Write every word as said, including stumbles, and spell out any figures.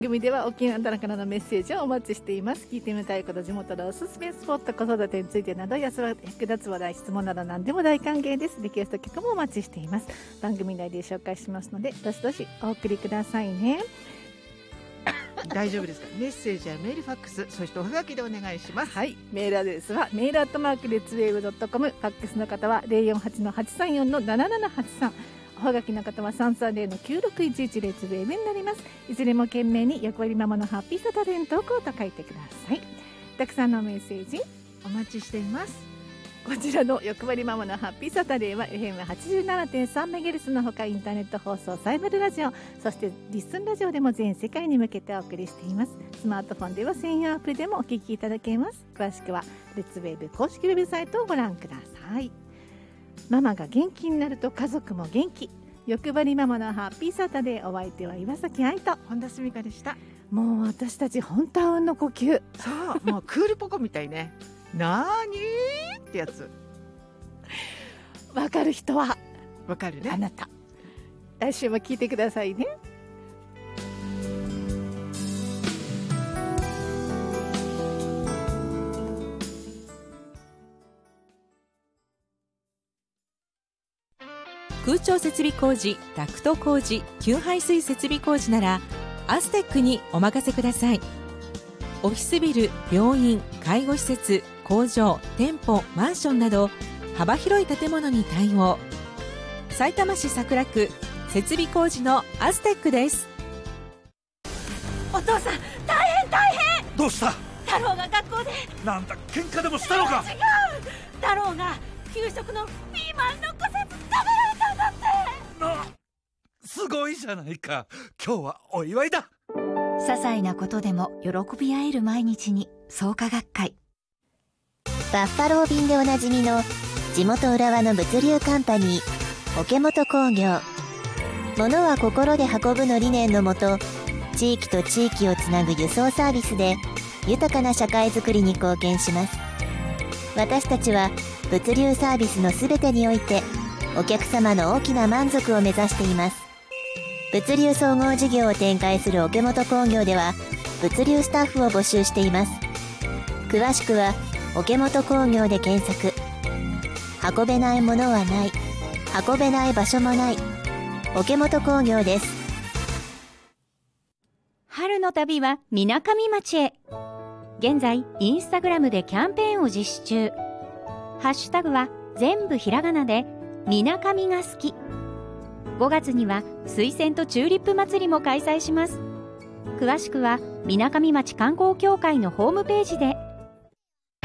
番組では沖縄からのメッセージをお待ちしています。聞いてみたいこと、地元のおすすめスポット、子育てについてなど役立つ話題、質問など何でも大歓迎です。リクエスト曲もお待ちしています。番組内で紹介しますのでどしどしお送りくださいね。 大丈夫ですか。メッセージやメール、ファックス、そしておはがきでお願いします。 はい、メールアドレスはメールアットマークレッツウェーブドットコム、ファックスの方は ゼロよんはちのはちさんよんのななななはちさん、おはがきの方はさんさんゼロのきゅうろくいちいちレッツウェーブになります。いずれも懸命に役割ママのハッピーサタデーの投稿と書いてください。たくさんのメッセージお待ちしています。 こちらの欲張りママのハッピーサタデーは エフエムはちじゅうななてんさん メガヘルツのほかインターネット放送、サイバルラジオ、そしてリッスンラジオでも全世界に向けてお送りしています。スマートフォンでは専用アプリでもお聞きいただけます。詳しくはレッツウェーブ公式ウェブサイトをご覧ください。ママが元気になると家族も元気、欲張りママのハッピーサタデー、お相手は岩崎愛と本田澄香でした。 もう私たち本当あうんの呼吸、 そうもうクールポコみたいね。なーにーってやつわかる人はわかるね。 あなた来週も聞いてくださいね。 空調設備工事、ダクト工事、給排水設備工事ならアステックにお任せください。オフィスビル、病院、介護施設、工場、店舗、マンションなど幅広い建物に対応。さいたま市桜区設備工事のアステックです。 お父さん、大変大変。 どうした？ 太郎が学校で。 なんだ、喧嘩でもしたのか？ 違う、太郎が給食のピーマン残せず食べられたんだって。 な、すごいじゃないか。今日はお祝いだ。 些細なことでも喜び合える毎日に、創価学会。 バッファロー便でおなじみの地元浦和の物流カンパニー桶本工業。物は心で運ぶの理念のもと、地域と地域をつなぐ輸送サービスで豊かな社会づくりに貢献します。私たちは物流サービスのすべてにおいてお客様の大きな満足を目指しています。物流総合事業を展開する桶本工業では物流スタッフを募集しています。詳しくは桶本工業で検索。運べないものはない、運べない場所もない、桶本工業です。 春の旅はみなかみ町へ。現在インスタグラムでキャンペーンを実施中。ハッシュタグは全部ひらがなでみなかみが好き。ごがつには水仙とチューリップ祭りも開催します。詳しくはみなかみ町観光協会のホームページで